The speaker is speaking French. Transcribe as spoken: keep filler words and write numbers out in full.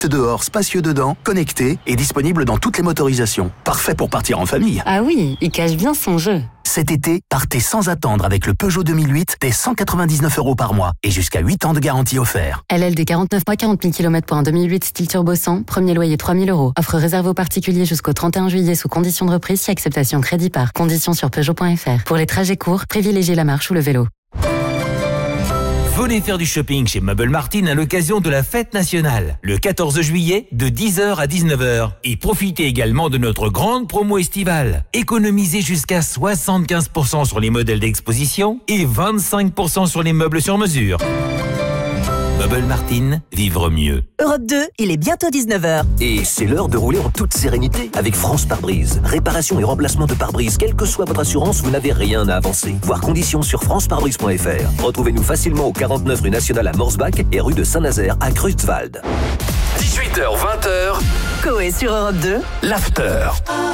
Dehors, spacieux dedans, connecté et disponible dans toutes les motorisations. Parfait pour partir en famille. Ah oui, il cache bien son jeu. Cet été, partez sans attendre avec le Peugeot deux mille huit dès cent quatre-vingt-dix-neuf euros par mois et jusqu'à huit ans de garantie offert. L L D quarante-neuf mois, quarante mille kilomètres pour un deux mille huit style turbo cent, premier loyer trois mille euros. Offre réservée aux particuliers jusqu'au trente et un juillet sous conditions de reprise si acceptation crédit par. Conditions sur Peugeot point F R. Pour les trajets courts, privilégiez la marche ou le vélo. Venez faire du shopping chez Meubles Martine à l'occasion de la fête nationale, le quatorze juillet, de dix heures à dix-neuf heures. Et profitez également de notre grande promo estivale. Économisez jusqu'à soixante-quinze pour cent sur les modèles d'exposition et vingt-cinq pour cent sur les meubles sur mesure. Meubles Martine, vivre mieux. Europe deux, il est bientôt dix-neuf heures. Et c'est l'heure de rouler en toute sérénité avec France Pare-Brise. Réparation et remplacement de pare-brise, quelle que soit votre assurance, vous n'avez rien à avancer. Voir conditions sur france pare-brise point F R. Retrouvez-nous facilement au quarante-neuf rue Nationale à Morsbach et rue de Saint-Nazaire à Creutzwald. dix-huit heures vingt. Coé sur Europe deux. L'after.